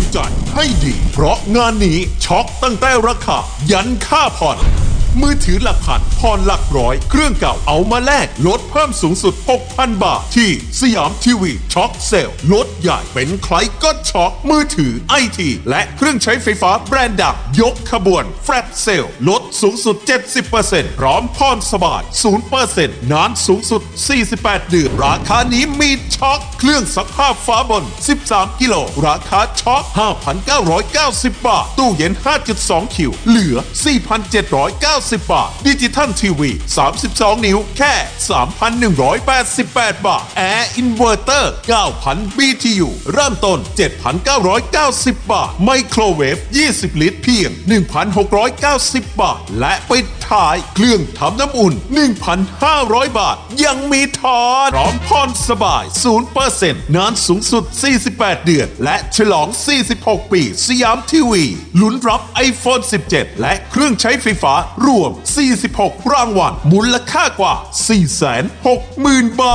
ใจให้ดีเพราะงานนี้ช็อคตั้งแต่ราคายันค่าผ่อนมือถือหลักพันผ่อนหลักร้อยเครื่องเก่าเอามาแลกลดเพิ่มสูงสุด 6,000 บาทที่สยามทีวีช็อคเซลลดใหญ่เป็นใครก็ช็อคมือถือไอทีและเครื่องใช้ไฟฟ้าแบรนด์ดังยกขบวนแฟลชเซลลดสูงสุด 70% พร้อมผ่อนสบาย 0% นานสูงสุด 48 เดือนราคานี้มีช็อคเครื่องซักผ้าฟ้าบน 13 กิโลราคาช็อค 5,990 บาทตู้เย็น 5.2 คิวเหลือ 4,790 บาทดิจิทัลทีวี 32 นิ้วแค่ 3,188 บาทแอร์อินเวอร์เตอร์ 9,000 BTU เริ่มต้น 7,990 บาทไมโครเวฟ 20 ลิตรเพียง 1,690 บาทและปิดท้ายเครื่องทำน้ำอุ่น 1,500 บาทยังมีทอนพร้อมผ่อนสบาย 0% นานสูงสุด 48 เดือนและฉลอง 46 ปีสยามทีวีลุ้นรับ iPhone 17 และเครื่องใช้ไฟฟ้ารวม 46 รางวัลมูลค่ากว่า 460,000 บาท